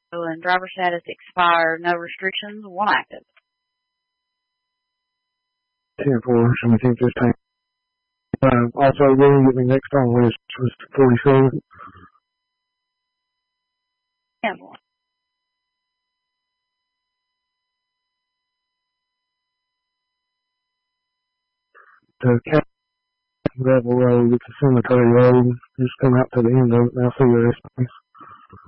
and driver status expired. No restrictions. One active. 10-4, 17-15. Also, William, get me next on the list was 47. 10-4. The Captain Gravel Road, it's a cemetery road. Just come out to the end of it, and I'll see where this is.